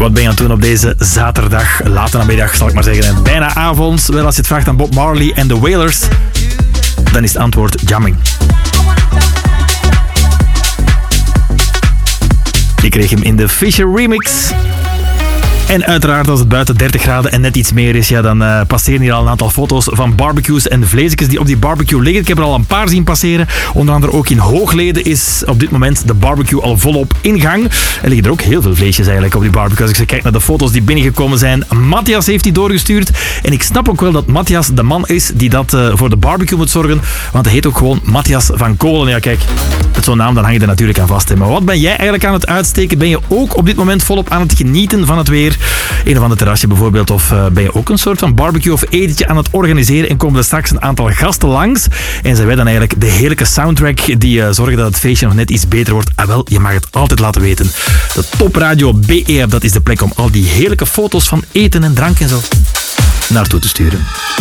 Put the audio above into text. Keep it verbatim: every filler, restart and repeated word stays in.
Wat ben je aan het doen op deze zaterdag, late namiddag zal ik maar zeggen, en bijna avond? Wel, als je het vraagt aan Bob Marley en The Wailers, dan is het antwoord jamming. Je kreeg hem in de Fisher remix. En uiteraard als het buiten dertig graden en net iets meer is, ja, dan uh, passeren hier al een aantal foto's van barbecues en vleesjes die op die barbecue liggen. Ik heb er al een paar zien passeren. Onder andere ook in Hoogleden is op dit moment de barbecue al volop in gang. Er liggen er ook heel veel vleesjes eigenlijk op die barbecue. Als ik kijk naar de foto's die binnengekomen zijn. Matthias heeft die doorgestuurd. En ik snap ook wel dat Matthias de man is die dat uh, voor de barbecue moet zorgen. Want hij heet ook gewoon Matthias van Kolen. Ja, kijk, met zo'n naam dan hang je er natuurlijk aan vast. Hè. Maar wat ben jij eigenlijk aan het uitsteken? Ben je ook op dit moment volop aan het genieten van het weer? Een of ander terrasje bijvoorbeeld, of uh, ben je ook een soort van barbecue of etentje aan het organiseren en komen er straks een aantal gasten langs en zijn wij dan eigenlijk de heerlijke soundtrack die uh, zorgen dat het feestje nog net iets beter wordt? Ah wel, je mag het altijd laten weten. De Top Radio B E-app, dat is de plek om al die heerlijke foto's van eten en drank en zo naartoe te sturen.